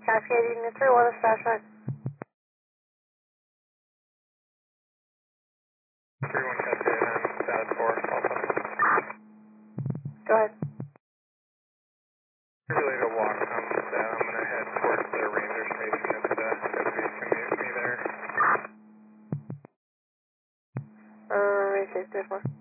Cascade Unit 3, what is fast line? 31 Cascade, I'm status 4, also. Go ahead. Really to walk, I'm gonna head towards the ranger station if we commute me there. Ranger 34.